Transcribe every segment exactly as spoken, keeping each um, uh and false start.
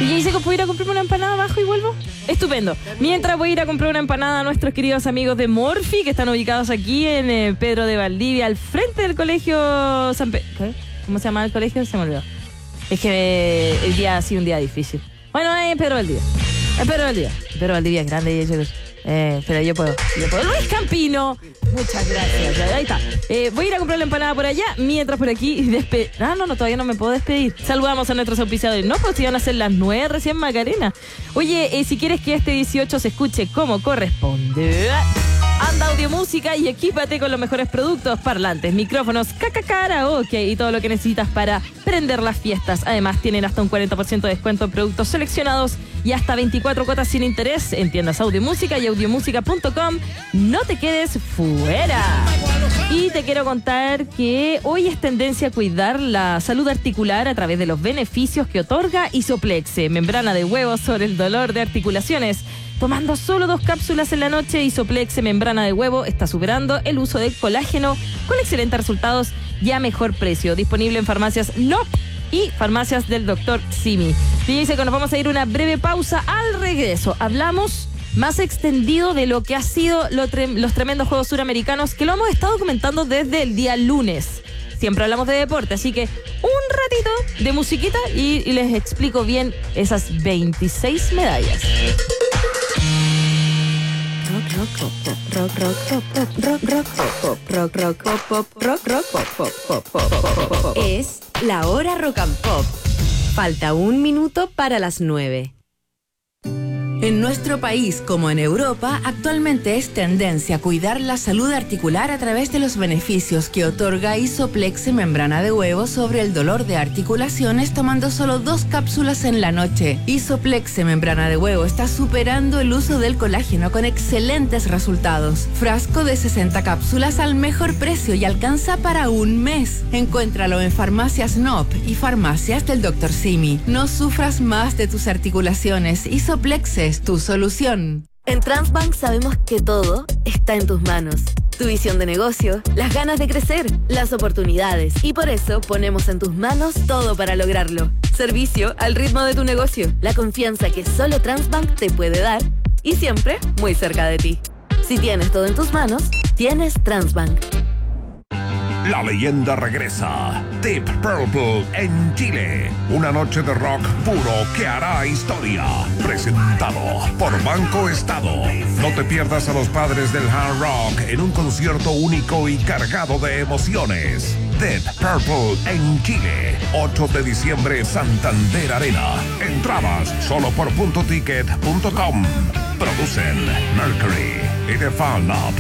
Y dice que puedo ir a comprarme una empanada abajo y vuelvo. Estupendo. Mientras voy a ir a comprar una empanada a nuestros queridos amigos de Morphy, que están ubicados aquí en eh, Pedro de Valdivia, al frente del colegio San Pedro. ¿Cómo se llama el colegio? Se me olvidó. Es que eh, el día ha sido un día difícil. Bueno, es Pedro Valdivia. Es Pedro Valdivia. Pedro Valdivia es grande y eso. Eh, pero yo puedo, yo puedo. Luis Campino, muchas gracias. Ahí está. Eh, voy a ir a comprar la empanada por allá, mientras por aquí despe... Ah, no, no, todavía no me puedo despedir. Saludamos a nuestros auspiciadores. No, pues iban a ser las nueve recién, Macarena. Oye, eh, si quieres que este dieciocho se escuche como corresponde, anda Audio Música y equípate con los mejores productos, parlantes, micrófonos, caca, karaoke y todo lo que necesitas para prender las fiestas. Además, tienen hasta un cuarenta por ciento de descuento en productos seleccionados y hasta veinticuatro cuotas sin interés en tiendas Audio Música y audiomúsica punto com. No te quedes fuera. Y te quiero contar que hoy es tendencia a cuidar la salud articular a través de los beneficios que otorga Isoplexe, membrana de huevo sobre el dolor de articulaciones. Tomando solo dos cápsulas en la noche, Isoplexe membrana de huevo está superando el uso del colágeno con excelentes resultados y a mejor precio. Disponible en farmacias N O P y farmacias del doctor Simi. Dice que nos vamos a ir una breve pausa. Al regreso hablamos más extendido de lo que ha sido lo tre- los tremendos Juegos Suramericanos, que lo hemos estado comentando desde el día lunes. Siempre hablamos de deporte, así que un ratito de musiquita y, y les explico bien esas veintiséis medallas. Es la hora rock and pop. Falta un minuto para las nueve. En nuestro país, como en Europa, actualmente es tendencia a cuidar la salud articular a través de los beneficios que otorga Isoplexe membrana de huevo sobre el dolor de articulaciones tomando solo dos cápsulas en la noche. Isoplexe membrana de huevo está superando el uso del colágeno con excelentes resultados. Frasco de sesenta cápsulas al mejor precio y alcanza para un mes. Encuéntralo en farmacias N O P y farmacias del doctor Simi. No sufras más de tus articulaciones. Isoplexe es tu solución. En Transbank sabemos que todo está en tus manos. Tu visión de negocio, las ganas de crecer, las oportunidades. Y por eso ponemos en tus manos todo para lograrlo. Servicio al ritmo de tu negocio. La confianza que solo Transbank te puede dar. Y siempre muy cerca de ti. Si tienes todo en tus manos, tienes Transbank. La leyenda regresa. Deep Purple en Chile. Una noche de rock puro que hará historia. Presentado por Banco Estado. No te pierdas a los padres del hard rock en un concierto único y cargado de emociones. Deep Purple en Chile. ocho de diciembre, Santander Arena. Entradas solo por punto ticket punto com. Producen Mercury y The Fan Up.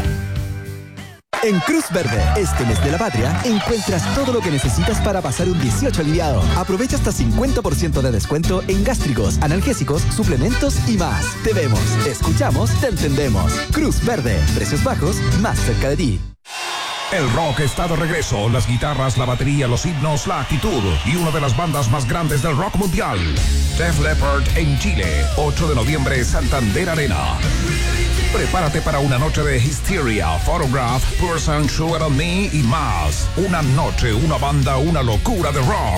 En Cruz Verde, este mes de la patria, encuentras todo lo que necesitas para pasar un dieciocho aliviado. Aprovecha hasta cincuenta por ciento de descuento en gástricos, analgésicos, suplementos y más. Te vemos, escuchamos, te entendemos. Cruz Verde, precios bajos, más cerca de ti. El rock está de regreso, las guitarras, la batería, los himnos, la actitud y una de las bandas más grandes del rock mundial. Def Leppard en Chile, ocho de noviembre, Santander Arena. Prepárate para una noche de Hysteria, Photograph, Person, Sugar on Me y más. Una noche, una banda, una locura de rock.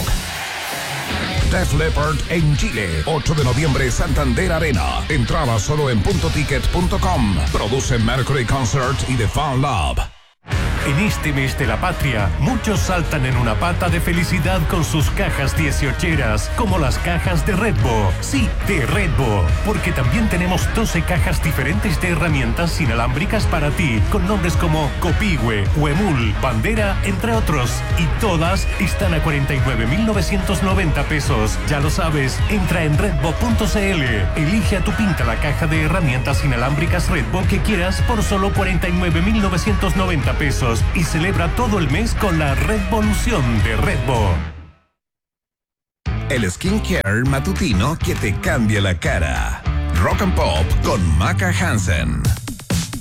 Def Leppard en Chile, ocho de noviembre, Santander Arena. Entrada solo en punto ticket punto com. Produce Mercury Concert y The Fan Lab. En este mes de la patria, muchos saltan en una pata de felicidad con sus cajas dieciocheras, como las cajas de Redbo. Sí, de Redbo, porque también tenemos doce cajas diferentes de herramientas inalámbricas para ti, con nombres como Copihue, Huemul, Bandera, entre otros. Y todas están a cuarenta y nueve mil novecientos noventa pesos. Ya lo sabes, entra en redbo punto cl, elige a tu pinta la caja de herramientas inalámbricas Redbo que quieras por solo cuarenta y nueve mil novecientos noventa pesos. Y celebra todo el mes con la Redvolución de Redbo. El skincare matutino que te cambia la cara. Rock and Pop con Maca Hansen.